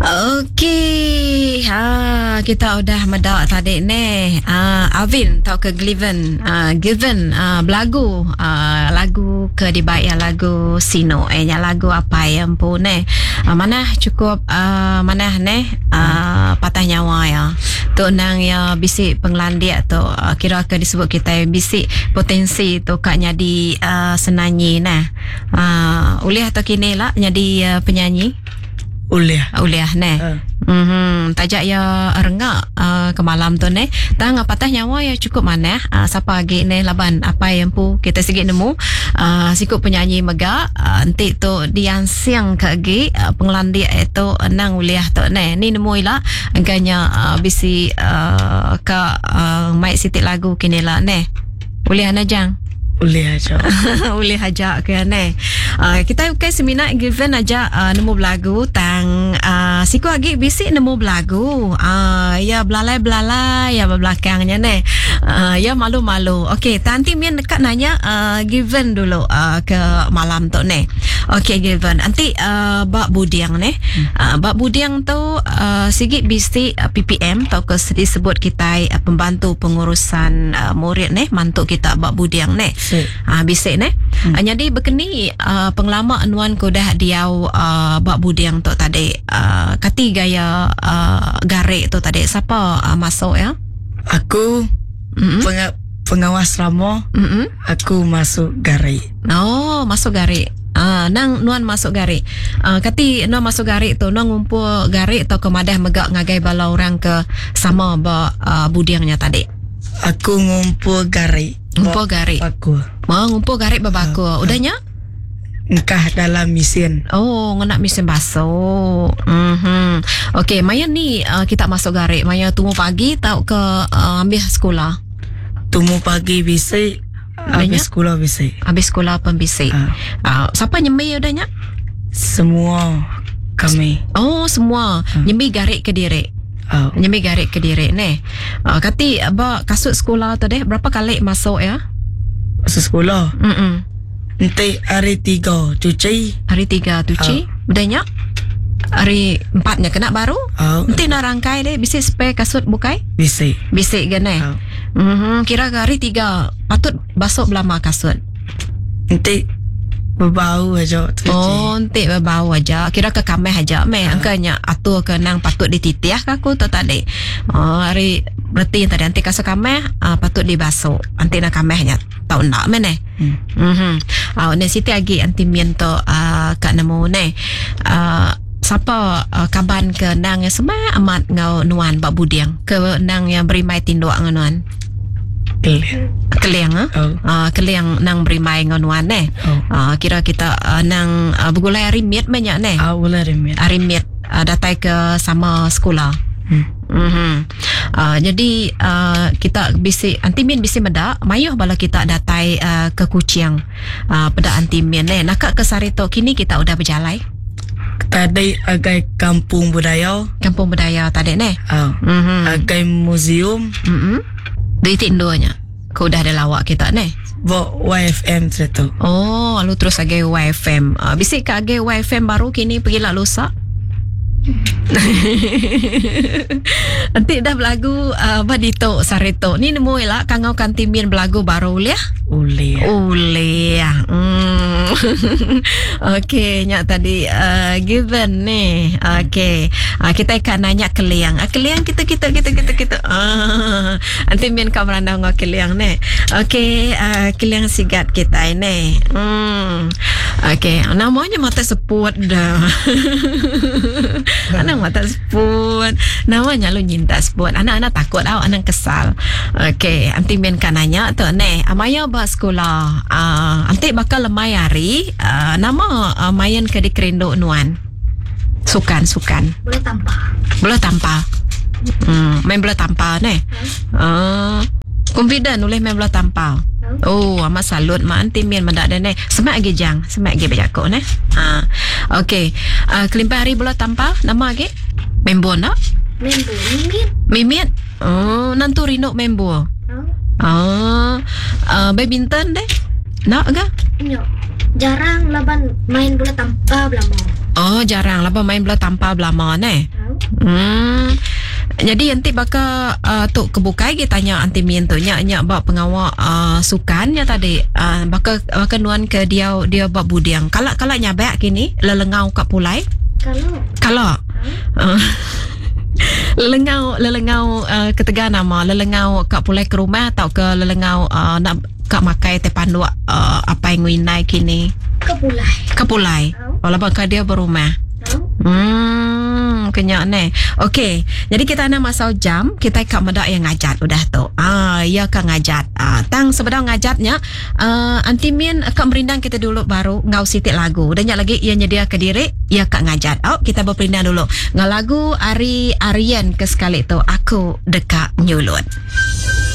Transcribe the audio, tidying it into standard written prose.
Okey, kita udah medak tadi ni. Alvin tau ke Given, belagu, lagu ke dibaik lagu Sino, lagu apa yang pun mana cukup mana patah nyawa ya. Tu nang ya bisik penglandik tu kira ke disebut kita bisik potensi tu kak jadi senanyi ulih atau kini lah jadi penyanyi. Ulih tajak ya rengak ke malam tu tang patah nyawa ya cukup mana siapa lagi laban apa yang pu kita sikit nemu sikut penyanyi megak nanti tu diansiang ke lagi penglandik itu nang ulih tu ni nemu ila angkanya bisi ke mai sitik lagu kini lah ulih najang Ulih aja ke kita bukan seminar Given aja nemu belagu tang siku lagi bisik nemu belagu ya belalai ya belakangnya ya malu-malu. Okey, nanti mian dekat nanya Given dulu ke malam tu Okey Given, nanti bak budiang bak budiang tu sikit bisik PPM tau ke disebut kita pembantu pengurusan murid mantuk kita bak budiang bisik jadi berkeni penglama anuan ko dah diau bak budiang tu tadi kati gaya garik tu tadi siapa masuk ya? Aku pengawas ramo. Aku masuk garik. Oh, masuk garik. Nang nuan masuk garik. Kati nuan masuk garik tu nuan ngumpul garik atau kemadah megak ngagai bala orang ke sama bak budiangnya tadi. Aku ngumpul garik. Ngumpul garik. Aku. Ngumpul garik babaku. Udahnya? Engkah dalam mesin. Oh, nak mesin basuh. Okey, maya ni kita masuk garik. Maya tunggu pagi tau ke ambil sekolah. Tunggu pagi bisik. Habis sekolah bisik. Habis sekolah pun bisik. Siapa nyembi udahnya? Semua kami. Oh, semua. Nyembi garik ke diri. Nyembi garik ke diri kati abah kasut sekolah tu berapa kali masuk ya? Masuk sekolah. Nanti hari 3 cuci. Hari 3 cuci. Udahnya? Hari 4-nya kena baru. Nanti nak rangkai bisik spare kasut bukai? Bisik kan kira hari 3 patut basuh belama kasut. Nanti berbau aja. Oh, nanti berbau aja. Kira ke kameh aja angkanya atur ke nang patut dititiah ke aku tu tadi. Hari berarti tadi nanti kasut kameh patut dibasuh. Nanti nak kamehnya tau nak mana? Ni siti lagi anti mien tu kat nemu siapa kaban ke nang yang semua amat ngau nuan bak budiang ke nang yang berimai tinduk nganuan. Keliang keliang nang berimai nganuan kira kita nang bergulai arimit banyak arimit datai ke sama sekolah. Jadi kita bisik antimin bisik medak mayuh bala kita datai ke Kuching pada antimin nak ke Sarito kini kita udah berjalai. Tadi agai kampung budaya tadi agai museum. Dari tindonya kau dah ada lawak kita YFM tu. Oh, lalu terus agai YFM. Bisik ke agai YFM baru kini pergi lah lusa. Nanti dah belagu badito Sarito ni nemu lah kangau kantimin belagu baru ulih. Okey, nyak tadi Given okey kita akan nanya keliang kita nanti min kau merandau ngau keliang okey keliang sigat kita ini okey namanya mata seput dah. Anak mata seput namanya lu nyinta seput anak-anak takut anak kesal. Okey nanti min kan nanya tu amaya ba sekolah nanti bakal lemai hari nama main ke di kerendok nuan sukan boleh tampar main bola tampar confident boleh main bola tampar. Oh, amat salut mak anti mian mendak dah semak lagi baca kau okey kelimpa hari bola tampar nama lagi membo nak mimit nantu rinok membo badminton nak ke? Jarang laban main bola tanpa belama. Oh, jarang laban main bola tanpa belama Jadi nanti bakal tok kebukai kita tanya anti min tu nya bak pengawal sukan nya tadi bakal nuan ke dia bak budiang. Kalau nyabak kini lelengau kat pulai. Kalau lelengau ketega nama lelengau kat pulai ke rumah atau ke lelengau nak kat makai te pandu apa yang winai kini. Ke pulai. Walaupun dia berumah. Kenyak ni. Okey. Jadi kita nak masau jam, kita kat medak yang ngajat udah tu. Ya kan ngajat. Tang sebedang ngajatnya anti min akan berindang kita dulu baru ngau sitik lagu. Dan lagi ia nyedia ke diri, ia kak ngajat. Kita berperindang dulu. Ngau lagu Ari Aryan ke sekali tu. Aku dekat nyulut.